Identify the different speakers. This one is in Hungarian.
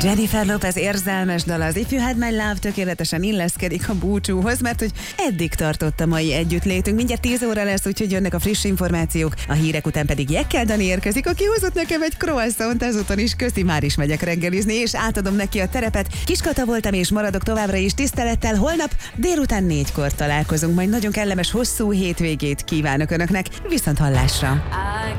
Speaker 1: Jennifer Lopez érzelmes dala, az If You Had My Love tökéletesen illeszkedik a búcsúhoz, mert hogy eddig tartott a mai együttlétünk. Mindjárt 10 óra lesz, úgyhogy jönnek a friss információk, a hírek után pedig Jekkel Dani érkezik, aki hozott nekem egy croissant, ezúton is köszi, már is megyek reggelizni, és átadom neki a terepet. Kiskata voltam, és maradok továbbra is tisztelettel. Holnap délután 4-kor találkozunk, majd nagyon kellemes hosszú hétvégét kívánok Önöknek. Viszont hallásra!